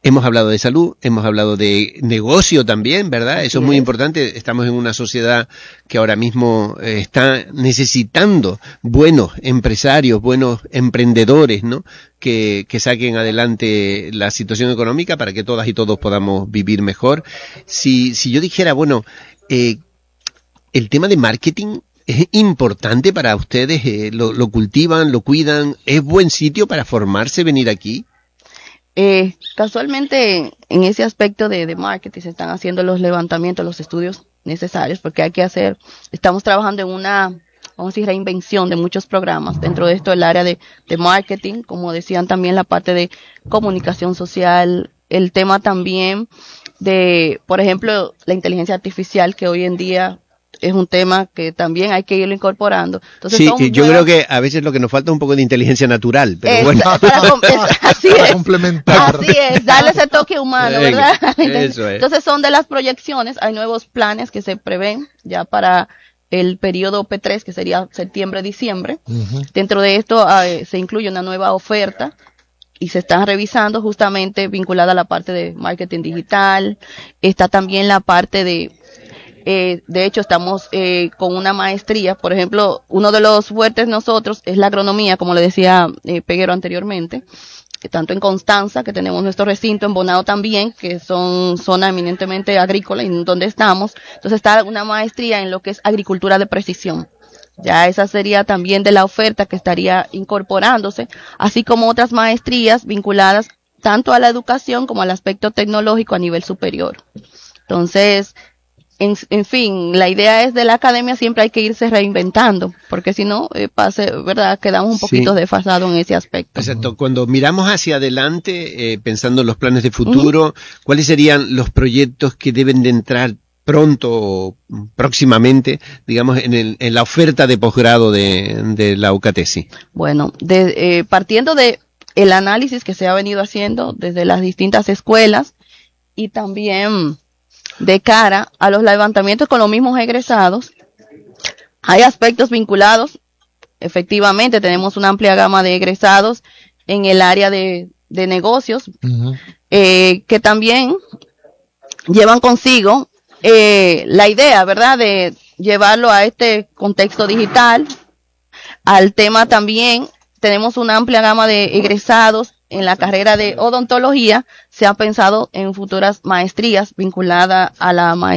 Hemos hablado de salud, hemos hablado de negocio también, ¿verdad? Eso es muy importante. Estamos en una sociedad que ahora mismo está necesitando buenos empresarios, buenos emprendedores, ¿no? Que saquen adelante la situación económica para que todas y todos podamos vivir mejor. Si yo dijera, bueno, el tema de marketing es importante para ustedes, lo cultivan, lo cuidan, ¿es buen sitio para formarse, venir aquí? Casualmente en ese aspecto de marketing se están haciendo los levantamientos, los estudios necesarios, porque estamos trabajando en una, vamos a decir, reinvención de muchos programas. Dentro de esto el área de marketing, como decían también la parte de comunicación social, el tema también de, por ejemplo, la inteligencia artificial, que hoy en día es un tema que también hay que irlo incorporando. Entonces, sí, yo creo que a veces lo que nos falta es un poco de inteligencia natural, pero bueno. Así para es. complementar. Así es, darle ese toque humano, ¿verdad? Eso es. Entonces son de las proyecciones, hay nuevos planes que se prevén ya para el periodo P3, que sería septiembre-diciembre. Dentro de esto se incluye una nueva oferta y se están revisando justamente vinculada a la parte de marketing digital. Está también la parte de hecho estamos con una maestría, por ejemplo, uno de los fuertes nosotros es la agronomía, como le decía Peguero anteriormente, tanto en Constanza, que tenemos nuestro recinto, en Bonao también, que son zona eminentemente agrícola y donde estamos. Entonces está una maestría en lo que es agricultura de precisión. Ya esa sería también de la oferta que estaría incorporándose, así como otras maestrías vinculadas tanto a la educación como al aspecto tecnológico a nivel superior. Entonces, en fin, la idea es de la academia siempre hay que irse reinventando, porque si no, verdad, quedamos un poquito desfasados en ese aspecto. Exacto. Cuando miramos hacia adelante, pensando en los planes de futuro, ¿cuáles serían los proyectos que deben de entrar pronto o próximamente, digamos, en la oferta de posgrado de la UCATESI? Bueno, partiendo de el análisis que se ha venido haciendo desde las distintas escuelas y también de cara a los levantamientos con los mismos egresados, hay aspectos vinculados. Efectivamente, tenemos una amplia gama de egresados en el área de negocios, que también llevan consigo la idea, ¿verdad?, de llevarlo a este contexto digital. Al tema también, tenemos una amplia gama de egresados en la carrera de odontología. Se ha pensado en futuras maestrías vinculadas a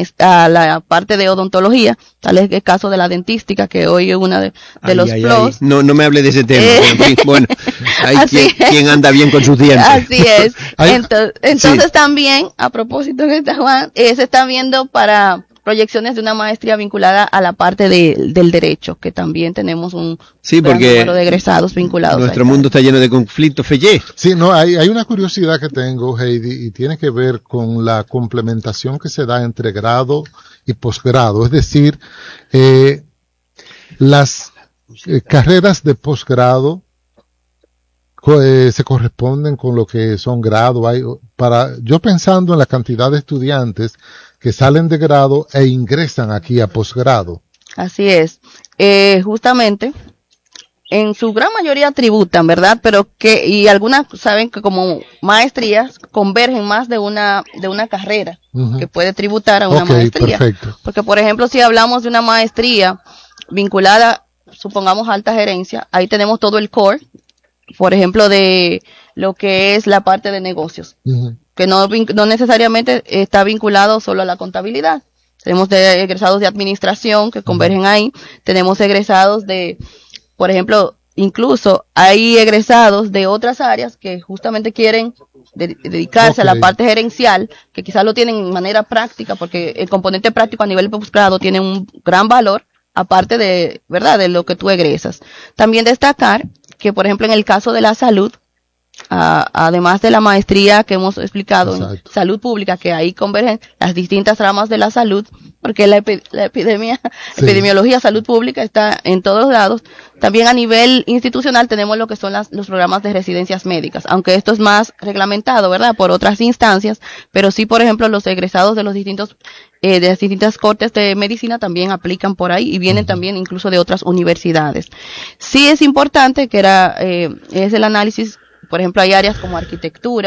la parte de odontología, tal es el caso de la dentística, que hoy es una de los pros. No me hable de ese tema. En fin, bueno, hay quien anda bien con sus dientes. Así es. Entonces también, a propósito que está Juan, se está viendo para proyecciones de una maestría vinculada a la parte del derecho, que también tenemos un gran número de egresados vinculados. Nuestro mundo está lleno de conflictos, Fellé. Sí, no, hay una curiosidad que tengo, Heidi, y tiene que ver con la complementación que se da entre grado y posgrado. Es decir, las carreras de posgrado se corresponden con lo que son grado. Yo pensando en la cantidad de estudiantes que salen de grado e ingresan aquí a posgrado. Así es. Justamente, en su gran mayoría tributan, ¿verdad? Pero y algunas saben que como maestrías convergen más de una carrera que puede tributar a una maestría. Perfecto. Porque, por ejemplo, si hablamos de una maestría vinculada, supongamos, a alta gerencia, ahí tenemos todo el core, por ejemplo, de lo que es la parte de negocios, que no necesariamente está vinculado solo a la contabilidad. Tenemos egresados de administración que convergen ahí, tenemos egresados por ejemplo, incluso hay egresados de otras áreas que justamente quieren dedicarse a la parte gerencial, que quizás lo tienen de manera práctica, porque el componente práctico a nivel de posgrado tiene un gran valor, aparte de, ¿verdad?, de lo que tú egresas. También destacar que, por ejemplo, en el caso de la salud, además de la maestría que hemos explicado en salud pública, que ahí convergen las distintas ramas de la salud, porque la epidemiología, salud pública está en todos lados. También a nivel institucional tenemos lo que son los programas de residencias médicas, aunque esto es más reglamentado, ¿verdad?, por otras instancias, pero sí, por ejemplo, los egresados de de las distintas cortes de medicina también aplican por ahí y vienen también incluso de otras universidades. Sí es importante que es el análisis. Por ejemplo, hay áreas como arquitectura,